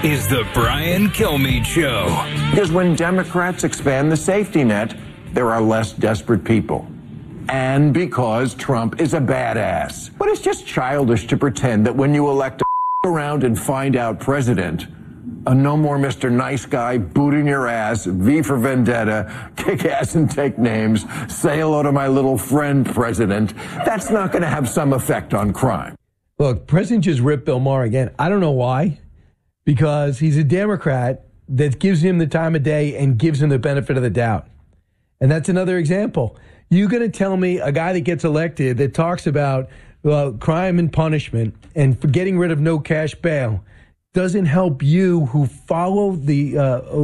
is the Brian Kilmeade Show. Because when Democrats expand the safety net, there are less desperate people. And because Trump is a badass. But it's just childish to pretend that when you elect a around and find out president, a no more Mr. Nice Guy, boot in your ass, V for Vendetta, kick ass and take names, say hello to my little friend president, that's not going to have some effect on crime. Look, President just ripped Bill Maher again. I don't know why, because he's a Democrat that gives him the time of day and gives him the benefit of the doubt. And that's another example. You're going to tell me a guy that gets elected that talks about crime and punishment and for getting rid of no cash bail doesn't help you who follow the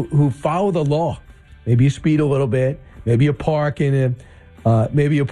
law. Maybe you speed a little bit. Maybe you park in a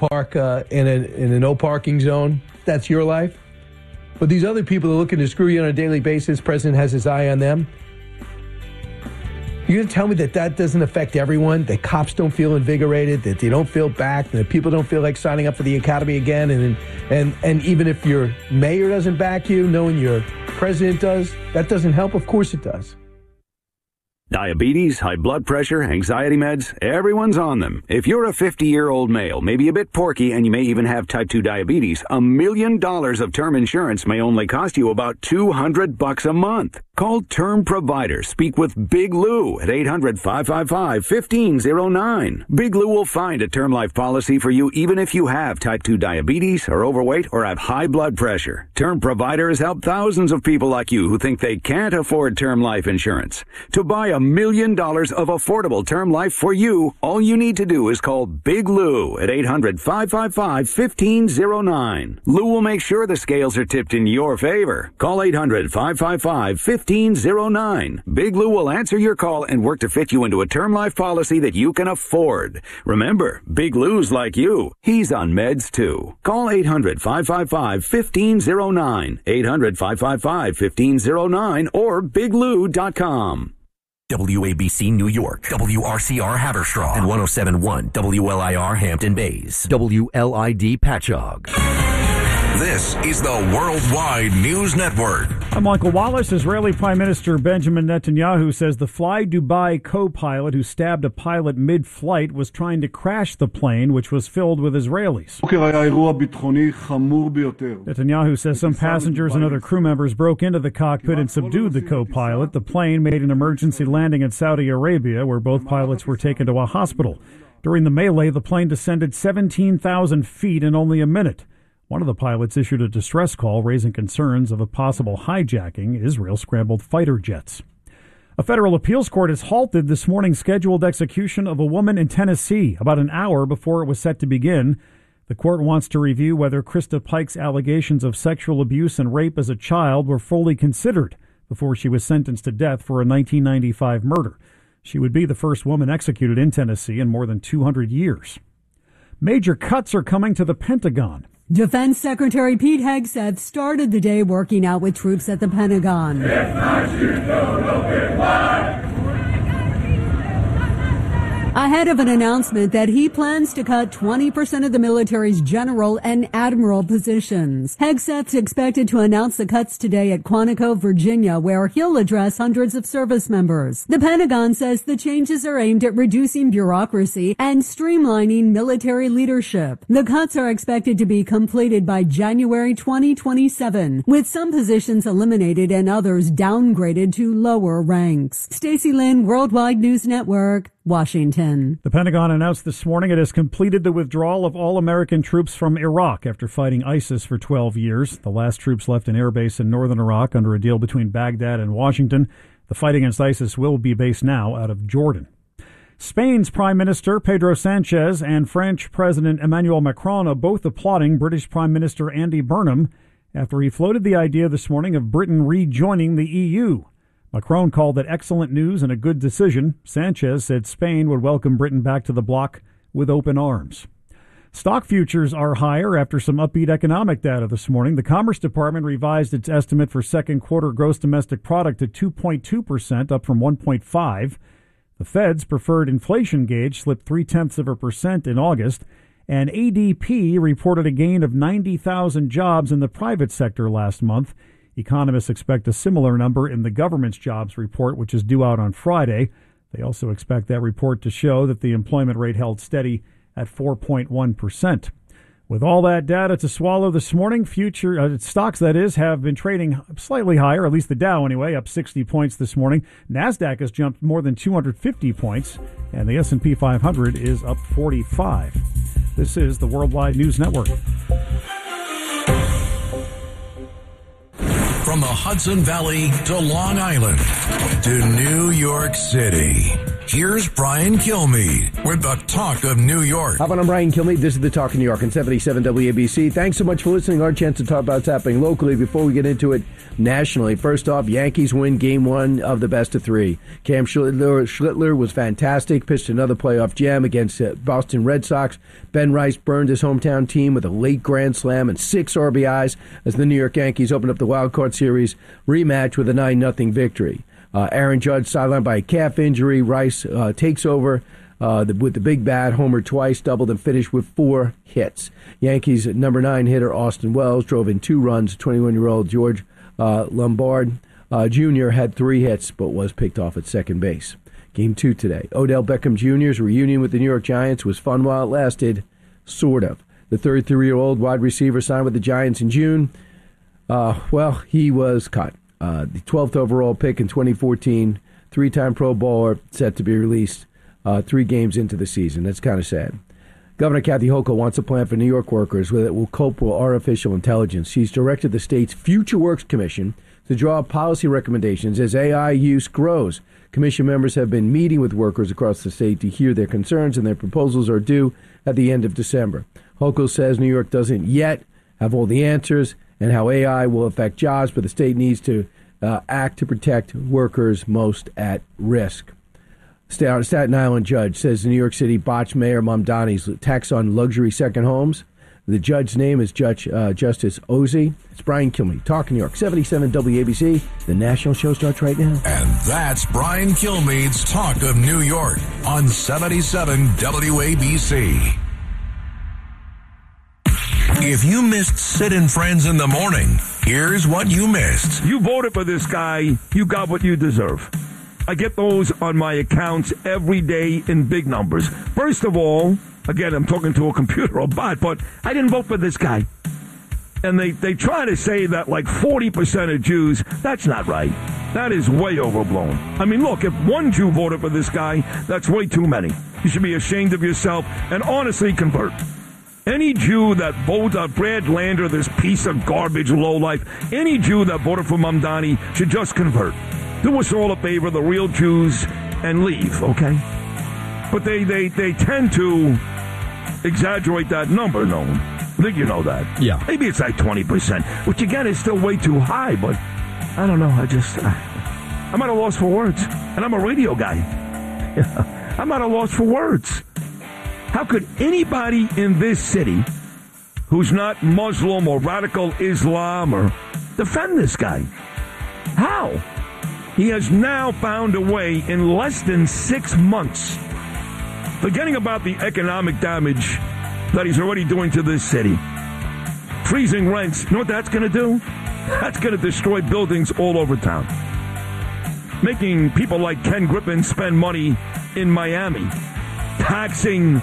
no parking zone. That's your life. But these other people are looking to screw you on a daily basis. President has his eye on them. You're going to tell me that doesn't affect everyone, that cops don't feel invigorated, that they don't feel back, that people don't feel like signing up for the academy again, and even if your mayor doesn't back you, knowing your president does, that doesn't help? Of course it does. Diabetes, high blood pressure, anxiety meds, everyone's on them. If you're a 50-year-old male, maybe a bit porky, and you may even have type 2 diabetes, $1 million of term insurance may only cost you about $200 a month. Call Term Provider. Speak with Big Lou at 800-555-1509. Big Lou will find a term life policy for you even if you have type 2 diabetes, are overweight, or have high blood pressure. Term Provider has helped thousands of people like you who think they can't afford term life insurance. To buy $1 million of affordable term life for you, all you need to do is call Big Lou at 800-555-1509. Lou will make sure the scales are tipped in your favor. Call 800-555-1509. Big Lou will answer your call and work to fit you into a term life policy that you can afford. Remember, Big Lou's like you. He's on meds too. Call 800-555-1509. 800-555-1509 or biglou.com. WABC New York, WRCR Haverstraw, and 107.1 WLIR Hampton Bays, WLID Patchogue. This is the Worldwide News Network. I'm Michael Wallace. Israeli Prime Minister Benjamin Netanyahu says the Fly Dubai co-pilot who stabbed a pilot mid-flight was trying to crash the plane, which was filled with Israelis. Netanyahu says some passengers and other crew members broke into the cockpit and subdued the co-pilot. The plane made an emergency landing in Saudi Arabia, where both pilots were taken to a hospital. During the melee, the plane descended 17,000 feet in only a minute. One of the pilots issued a distress call raising concerns of a possible hijacking. Israel scrambled fighter jets. A federal appeals court has halted this morning's scheduled execution of a woman in Tennessee about an hour before it was set to begin. The court wants to review whether Krista Pike's allegations of sexual abuse and rape as a child were fully considered before she was sentenced to death for a 1995 murder. She would be the first woman executed in Tennessee in more than 200 years. Major cuts are coming to the Pentagon. Defense Secretary Pete Hegseth started the day working out with troops at the Pentagon. Ahead of an announcement that he plans to cut 20% of the military's general and admiral positions. Hegseth's expected to announce the cuts today at Quantico, Virginia, where he'll address hundreds of service members. The Pentagon says the changes are aimed at reducing bureaucracy and streamlining military leadership. The cuts are expected to be completed by January 2027, with some positions eliminated and others downgraded to lower ranks. Stacey Lynn, Worldwide News Network, Washington. The Pentagon announced this morning it has completed the withdrawal of all American troops from Iraq after fighting ISIS for 12 years. The last troops left an airbase in northern Iraq under a deal between Baghdad and Washington. The fight against ISIS will be based now out of Jordan. Spain's Prime Minister Pedro Sanchez and French President Emmanuel Macron are both applauding British Prime Minister Andy Burnham after he floated the idea this morning of Britain rejoining the EU. Macron called it excellent news and a good decision. Sanchez said Spain would welcome Britain back to the bloc with open arms. Stock futures are higher after some upbeat economic data this morning. The Commerce Department revised its estimate for second quarter gross domestic product to 2.2%, up from 1.5%. The Fed's preferred inflation gauge slipped 0.3% in August, and ADP reported a gain of 90,000 jobs in the private sector last month. Economists expect a similar number in the government's jobs report, which is due out on Friday. They also expect that report to show that the employment rate held steady at 4.1%. With all that data to swallow this morning, future stocks, that is, have been trading slightly higher, at least the Dow anyway, up 60 points this morning. NASDAQ has jumped more than 250 points, and the S&P 500 is up 45. This is the Worldwide News Network. From the Hudson Valley to Long Island to New York City, here's Brian Kilmeade with the Talk of New York. How about I'm Brian Kilmeade? This is the Talk of New York on 77 WABC. Thanks so much for listening. Our chance to talk about what's happening locally before we get into it nationally. First off, Yankees win Game 1 of the best of 3. Cam Schlittler was fantastic, pitched another playoff gem against Boston Red Sox. Ben Rice burned his hometown team with a late grand slam and 6 RBIs as the New York Yankees opened up the wild card series rematch with a 9-0 victory. Aaron Judge sidelined by a calf injury. Rice takes over with the big bat, homered twice, doubled, and finished with 4 hits. Yankees number 9 hitter Austin Wells drove in 2 runs. 21-year-old George Lombard Jr. had 3 hits but was picked off at second base. Game 2 today. Odell Beckham Jr.'s reunion with the New York Giants was fun while it lasted, sort of. The 33-year-old wide receiver signed with the Giants in June. He was cut. The 12th overall pick in 2014, 3-time Pro Bowler, set to be released 3 games into the season. That's kind of sad. Governor Kathy Hochul wants a plan for New York workers that will cope with artificial intelligence. She's directed the state's Future Works Commission to draw up policy recommendations as AI use grows. Commission members have been meeting with workers across the state to hear their concerns, and their proposals are due at the end of December. Hochul says New York doesn't yet have all the answers and how AI will affect jobs, but the state needs to act to protect workers most at risk. Staten Island judge says the New York City botched Mayor Mamdani's tax on luxury second homes. The judge's name is Justice Ozzie. It's Brian Kilmeade, Talk New York, 77 WABC. The national show starts right now. And that's Brian Kilmeade's Talk of New York on 77 WABC. If you missed Sid and Friends in the morning, here's what you missed. You voted for this guy, you got what you deserve. I get those on my accounts every day in big numbers. First of all, again, I'm talking to a computer or bot, but I didn't vote for this guy. And they try to say that like 40% of Jews, that's not right. That is way overblown. I mean, look, if one Jew voted for this guy, that's way too many. You should be ashamed of yourself and honestly convert. Any Jew that voted Brad Lander, this piece of garbage lowlife, any Jew that voted for Mamdani should just convert. Do us all a favor, the real Jews, and leave, okay? But they tend to exaggerate that number, no? I think you know that. Yeah. Maybe it's like 20%, which again is still way too high, but I don't know. I'm at a loss for words. And I'm a radio guy. I'm at a loss for words. How could anybody in this city who's not Muslim or radical Islam or defend this guy? How? He has now found a way in less than 6 months, forgetting about the economic damage that he's already doing to this city. Freezing rents, you know what that's going to do? That's going to destroy buildings all over town. Making people like Ken Griffin spend money in Miami. Taxing.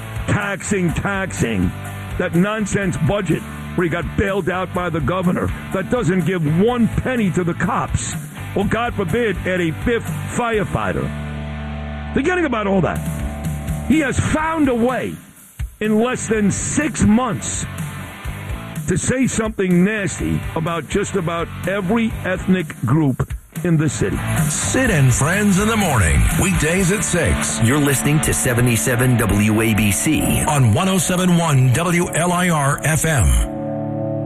That nonsense budget where he got bailed out by the governor that doesn't give 1 penny to the cops. Or, God forbid, add a 5th firefighter. Forgetting about all that. He has found a way in less than 6 months to say something nasty about just about every ethnic group in the city. Sid and Friends in the morning, weekdays at 6. You're listening to 77 WABC On 107.1 WLIR FM.